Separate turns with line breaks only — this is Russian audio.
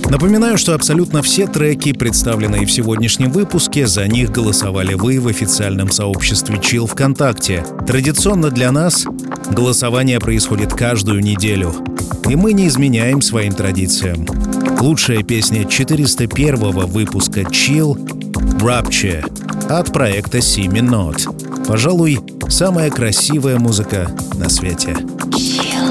Напоминаю, что абсолютно все треки, представленные в сегодняшнем выпуске, за них голосовали вы в официальном сообществе Chill ВКонтакте. Традиционно для нас голосование происходит каждую неделю, и мы не изменяем своим традициям. Лучшая песня 401-го выпуска Chill — Rapture от проекта Simi Not. Пожалуй, самая красивая музыка на свете.